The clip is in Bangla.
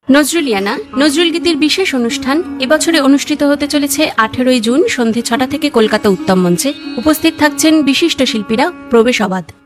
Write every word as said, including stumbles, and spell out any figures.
নজরুলিয়ানা নজরুল গীতির বিশেষ অনুষ্ঠান এবছরে অনুষ্ঠিত হতে চলেছে আঠেরোই জুন সন্ধে ছটা থেকে কলকাতা উত্তম মঞ্চে। উপস্থিত থাকছেন বিশিষ্ট শিল্পীরা, প্রবেশ অবাধ।